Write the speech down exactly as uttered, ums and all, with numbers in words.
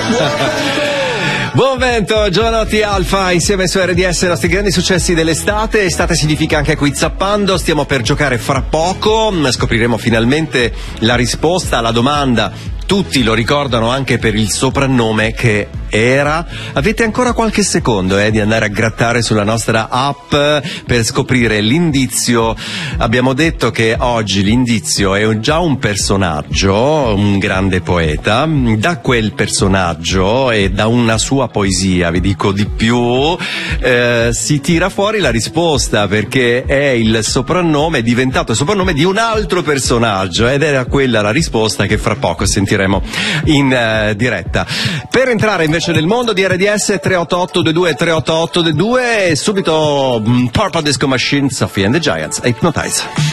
Buon vento, Giovanotti Alfa insieme su R D S, i nostri grandi successi dell'estate. Estate significa anche qui zappando, stiamo per giocare fra poco, scopriremo finalmente la risposta alla domanda. Tutti lo ricordano anche per il soprannome che era. Avete ancora qualche secondo eh, di andare a grattare sulla nostra app per scoprire l'indizio. Abbiamo detto che oggi l'indizio è già un personaggio, un grande poeta. Da quel personaggio e da una sua poesia, vi dico di più, eh, si tira fuori la risposta, perché è il soprannome, è diventato il soprannome di un altro personaggio, ed era quella la risposta che fra poco sentiremo in uh, diretta. Per entrare invece nel mondo di R D S, tre otto otto due due tre otto otto due, subito um, Purple Disco Machine, Sophie and the Giants, Hypnotize.